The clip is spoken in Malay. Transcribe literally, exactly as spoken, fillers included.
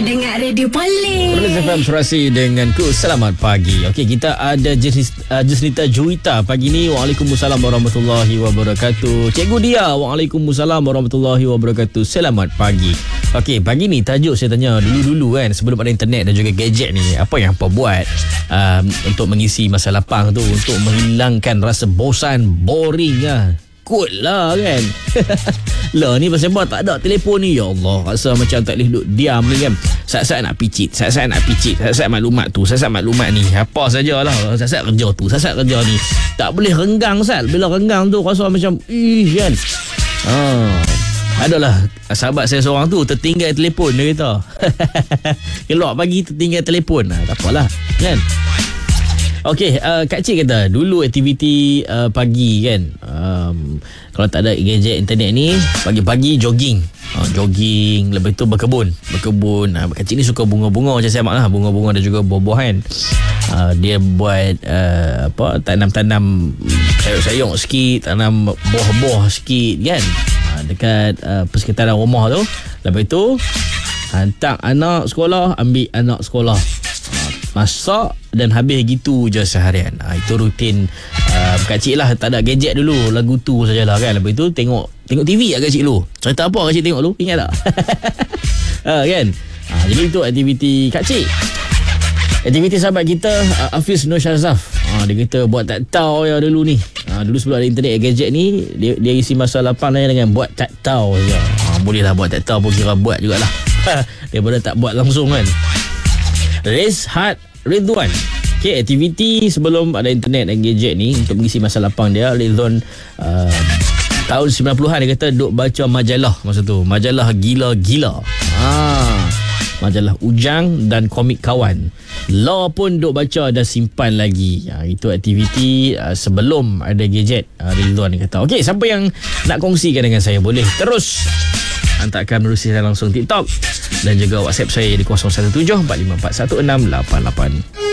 dengar Radio Paling. Perlis F M Surasi denganku. Selamat pagi. Okey, kita ada Jusnita Juwita pagi ni. Waalaikumsalam warahmatullahi wabarakatuh. Cikgu Dia, waalaikumsalam warahmatullahi wabarakatuh. Selamat pagi. Okey, pagi ni tajuk saya tanya dulu-dulu kan, sebelum ada internet dan juga gadget ni, apa yang apa buat um, untuk mengisi masa lapang tu, untuk menghilangkan rasa bosan, boring lah. Kot lah kan. Lah ni pasal apa tak ada telefon ni. Ya Allah, rasa macam tak boleh duduk diam ni kan. Saat-saat nak picit, saat-saat nak picit, saat-saat maklumat tu, saat-saat maklumat ni, apa sajalah, saat-saat kerja tu, saat-saat kerja ni. Tak boleh renggang Sat. Bila renggang tu rasa macam ih kan. Ah, adalah sahabat saya seorang tu tertinggal telefon, dia kata. Keluar pagi tertinggal telefon. Nah, tak apalah kan. Okey, uh, Kak Cik kata dulu aktiviti uh, pagi kan, um, kalau tak ada gadget internet ni, pagi-pagi jogging, uh, jogging, lepas tu berkebun, berkebun. Uh, Kak Cik ni suka bunga-bunga macam saya mak lah, bunga-bunga dan juga buah-buahan. Uh, dia buat uh, apa, tanam-tanam sayur-sayur sikit, tanam buah-buah sikit kan, uh, dekat uh, persekitaran rumah tu. Lepas tu hantar anak sekolah, ambil anak sekolah, masak dan habis gitu je seharian. Ha, itu rutin uh, Kak Cik lah. Tak ada gadget dulu, lagu tu sajalah kan. Lepas tu tengok tengok T V lah Kak Cik dulu. Cerita apa Kak Cik tengok dulu, ingat tak? ha, kan ha, jadi itu aktiviti Kak Cik. Aktiviti sahabat kita uh, Hafiz Nur Shazaf, ha, dia kata buat tak tahu ya dulu ni. ha, Dulu sebelum ada internet gadget ni, Dia, dia isi masa lapang dengan buat tak tahu je. ha, Boleh lah buat tak tahu pun kira buat jugalah. Daripada tak buat langsung kan. Rezhat Ridwan. Okay, aktiviti sebelum ada internet dan gadget ni untuk mengisi masa lapang dia, Ridwan uh, tahun sembilan puluhan dia kata duk baca majalah masa tu, majalah gila-gila, ha, majalah Ujang dan komik kawan. Law pun duk baca dan simpan lagi. ha, Itu aktiviti uh, sebelum ada gadget, uh, Ridwan dia kata. Okay, siapa yang nak kongsikan dengan saya, boleh terus hantarkan menerusi saya langsung TikTok dan juga WhatsApp saya di kosong satu tujuh empat lima empat satu enam lapan lapan.